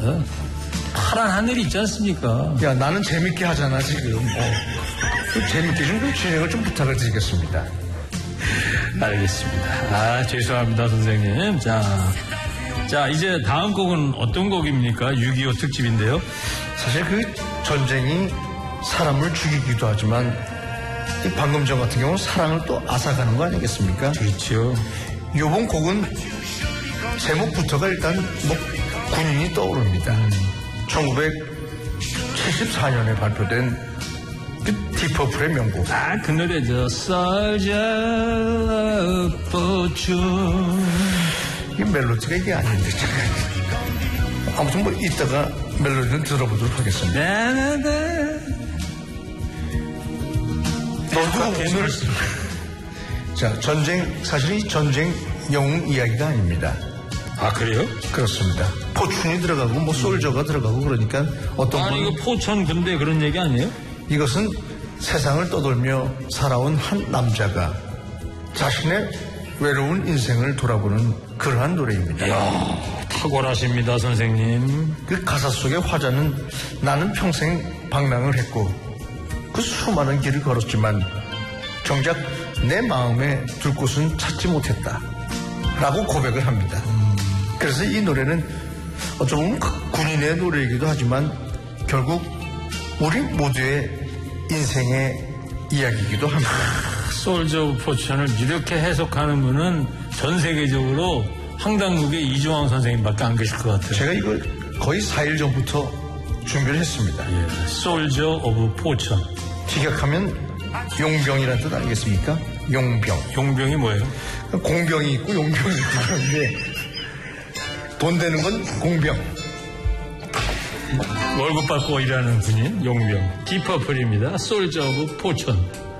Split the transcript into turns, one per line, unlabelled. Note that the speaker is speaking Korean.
파란 하늘이 있지 않습니까?
야, 나는 재밌게 하잖아, 지금. 재밌게 좀 진행을 좀 부탁을 드리겠습니다.
알겠습니다. 죄송합니다, 선생님. 자, 이제 다음 곡은 어떤 곡입니까? 6.25 특집인데요.
사실 그 전쟁이 사람을 죽이기도 하지만 이 방금 전 같은 경우는 사랑을 또 앗아가는 거 아니겠습니까?
그렇죠.
요번 곡은 제목부터가 일단 군인이 떠오릅니다. 1974년에 발표된 그 디퍼플의 명곡.
그 노래죠. Soldier of Fortune.
이 멜로디가 이게 아닌데, 잠깐. 아무튼 이따가 멜로디는 들어보도록 하겠습니다. 너도 오늘. 자, 사실 이 전쟁 영웅 이야기가 아닙니다.
그래요?
그렇습니다. 포춘이 들어가고 솔저가 들어가고 그러니까
이거 포천 군대 그런 얘기 아니에요?
이것은 세상을 떠돌며 살아온 한 남자가 자신의 외로운 인생을 돌아보는 그러한 노래입니다.
이야, 탁월하십니다, 선생님.
그 가사 속의 화자는 나는 평생 방랑을 했고 그 수많은 길을 걸었지만 정작 내 마음에 둘 곳은 찾지 못했다 라고 고백을 합니다. 그래서 이 노래는 어쩌면 군인의 노래이기도 하지만 결국 우리 모두의 인생의 이야기이기도 합니다.
솔저 오브 포천을 이렇게 해석하는 분은 전 세계적으로 황당무계 이종황 선생님밖에 안 계실 것 같아요.
제가 이걸 거의 4일 전부터 준비를 했습니다.
솔저 오브 포천.
직역하면 용병이라는 뜻 아니겠습니까? 용병.
용병이 뭐예요?
공병이 있고 용병이 있고 그런데 돈 되는 건 공병.
월급 받고 일하는 분인 용병. 디퍼플입니다. 솔저 오브 포천.